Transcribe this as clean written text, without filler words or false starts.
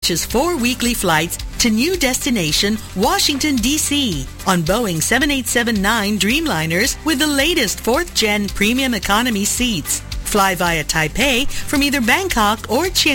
purchase 4 weekly flights to new destination Washington, D.C. on Boeing 7879 Dreamliners with the latest 4th Gen Premium Economy seats. Fly via Taipei from either Bangkok or Chiang